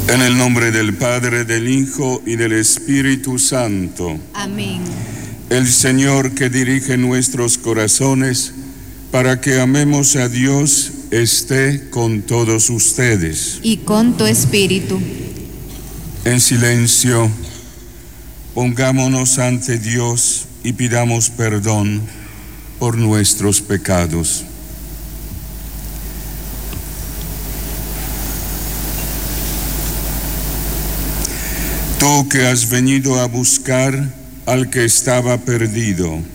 En el nombre del Padre, del Hijo y del Espíritu Santo. Amén. El Señor que dirige nuestros corazones para que amemos a Dios esté con todos ustedes. Y con tu espíritu. En silencio, pongámonos ante Dios y pidamos perdón por nuestros pecados. Tú que has venido a buscar al que estaba perdido,